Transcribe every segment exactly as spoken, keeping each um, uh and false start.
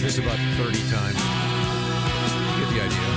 this about thirty times. You get the idea.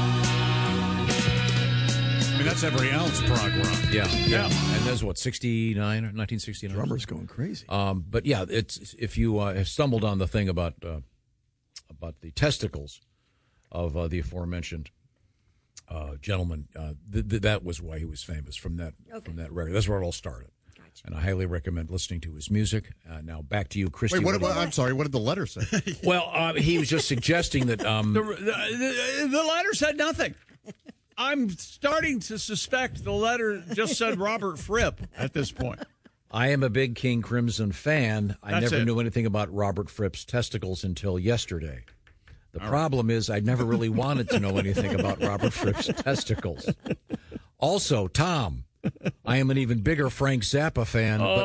I mean, that's every ounce prog rock. Yeah, yeah. And that's what, sixty-nine or nineteen sixty-nine? Drummer's going crazy. Um, but yeah, it's if you uh, have stumbled on the thing about uh, about the testicles of uh, the aforementioned uh, gentleman, uh, th- th- that was why he was famous from that okay. from that record. That's where it all started. Gotcha. And I highly recommend listening to his music. Uh, now back to you, Christy. Wait, what, what, I'm sorry. What did the letter say? Well, uh, he was just suggesting that um, the, the, the letter said nothing. I'm starting to suspect the letter just said Robert Fripp at this point. I am a big King Crimson fan. I That's never it. knew anything about Robert Fripp's testicles until yesterday. The All problem right. is I never really wanted to know anything about Robert Fripp's testicles. Also, Tom, I am an even bigger Frank Zappa fan, but,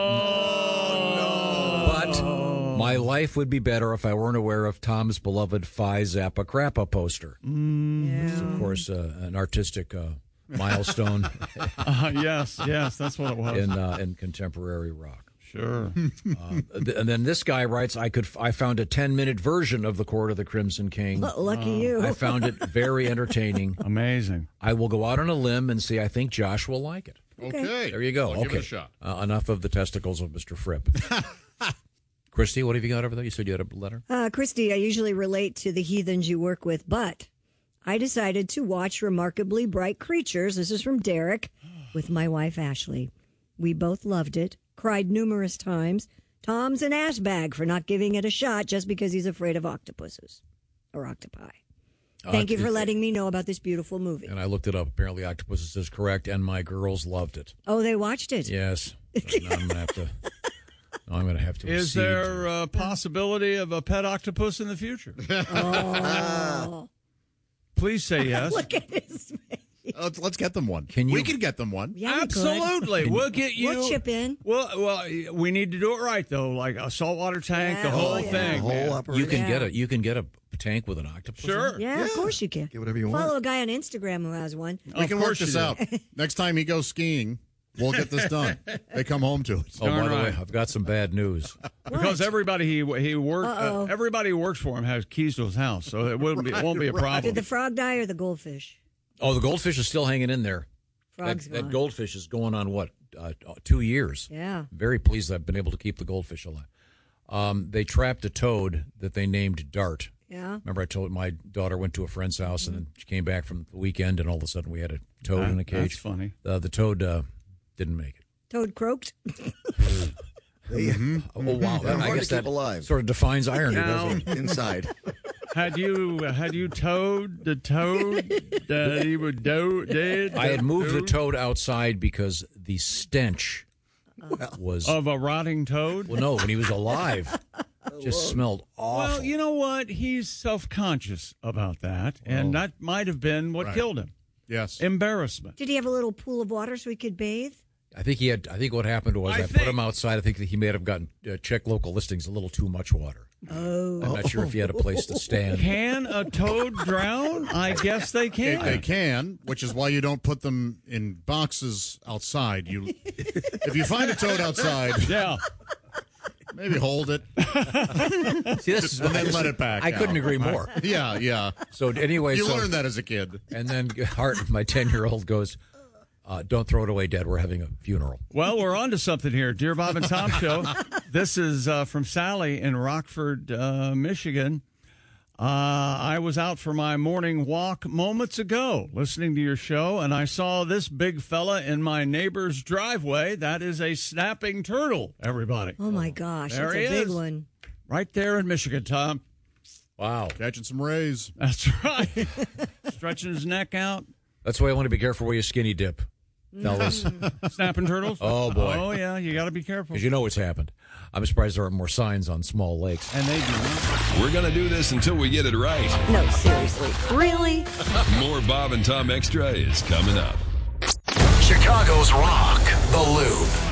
oh, but my life would be better if I weren't aware of Tom's beloved Phi Zappa Crappa poster. Mm. Yeah. It's, of course, uh, an artistic uh, milestone. uh, yes, yes, that's what it was. In, uh, in contemporary rock. Sure. uh, and then this guy writes, I could I found a ten-minute version of The Court of the Crimson King. L- lucky uh, you. I found it very entertaining. Amazing. I will go out on a limb and say I think Josh will like it. Okay. There you go. I'll okay. give it a shot. Uh, enough of the testicles of Mister Fripp. Christy, what have you got over there? You said you had a letter? Uh, Christy, I usually relate to the heathens you work with, but I decided to watch Remarkably Bright Creatures. This is from Derek with my wife, Ashley. We both loved it, cried numerous times. Tom's an ass bag for not giving it a shot just because he's afraid of octopuses or octopi. Thank uh, you for letting me know about this beautiful movie. And I looked it up. Apparently, octopuses is correct, and my girls loved it. Oh, they watched it? Yes. Now I'm going to have to... I'm going to have to. Is there a possibility of a pet octopus in the future? Oh. Please say yes. Look at his face. Let's, let's get them one. Can you? We can get them one. Yeah, we Absolutely. could. We'll get you. We'll chip in. Well, well, we need to do it right though, like a saltwater tank, Yeah, the whole oh, yeah. thing. The whole man. operation. You can Yeah. get a you can get a tank with an octopus. Sure. in it? Yeah, Yeah. of course you can. Get whatever you Follow want. a guy on Instagram who has one. We Of can work course this you do. out. Next time he goes skiing, we'll get this done. They come home to it. Oh, by Darn the way, right. I've got some bad news. Because What? everybody he he work uh, Uh-oh. everybody who works for him has keys to his house, so it wouldn't be it won't be a problem. Did the frog die or the goldfish? Oh, the goldfish is still hanging in there. Frog's that, that gone. goldfish is going on what uh, two years. Yeah. Very pleased I've been able to keep the goldfish alive. Um, they trapped a toad that they named Dart. Yeah. Remember I told my daughter went to a friend's house and then she came back from the weekend and all of a sudden we had a toad That- in a cage. that's funny. Uh, the toad uh, didn't make it. Toad croaked. Mm-hmm. Oh wow! They're I hard guess to keep that alive. sort of defines irony, Now- doesn't it? Inside. Had you had you towed the toad that he would do did? I had moved the toad outside because the stench was of a rotting toad. well, no, when he was alive, just smelled awful. Well, you know what? He's self-conscious about that, and that might have been what Right. killed him. Yes. Embarrassment. Did he have a little pool of water so he could bathe? I think he had. I think what happened was I I, put think- him outside. I think that he may have gotten uh, check local listings a little too much water. Oh. I'm not sure if he had a place to stand. Can a toad drown? I guess they They, can. they can, which is why you don't put them in boxes outside. You, if you find a toad outside, Yeah. maybe hold it See, this is and then let it back. I couldn't out. agree more. Yeah, yeah. So anyway, You so, learned that as a kid. and then Hart, my ten-year-old, goes, uh, "Don't throw it away, Dad. We're having a funeral." Well, we're on to something here. Dear Bob and Tom Show. This is uh, from Sally in Rockford, uh, Michigan. Uh, I was out for my morning walk moments ago listening to your show, and I saw this big fella in my neighbor's driveway. That is a snapping turtle, everybody. Oh, my gosh. There That's he a big is. one. Right there in Michigan, Tom. Wow, Catching some rays. That's right. Stretching his neck out. that's why I want to be careful where you skinny dip, fellas, Snapping turtles? Oh, boy. Oh, yeah, you got to be careful. because you know what's happened. I'm surprised there aren't more signs on small lakes. And they do. We're going to do this until we get it right. No, seriously. Really? More Bob and Tom Extra is coming up. Chicago's Rock, The Loop.